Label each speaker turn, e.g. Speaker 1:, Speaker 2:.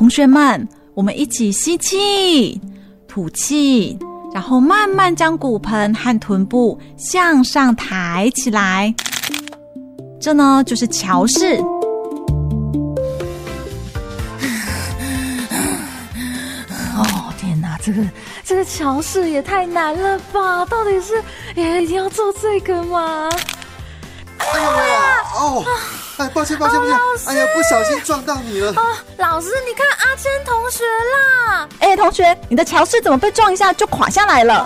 Speaker 1: 同学们，我们一起吸气吐气，然后慢慢将骨盆和臀部向上抬起来，这呢就是桥式。
Speaker 2: 哦天哪，这个桥式也太难了吧？到底是一定要做这个吗？
Speaker 3: 哎呀，哦，哎，抱歉，哎呀，不小心撞到你了。
Speaker 2: 老师，你看阿谦同学啦。
Speaker 1: 同学，你的桥式怎么被撞一下就垮下来了？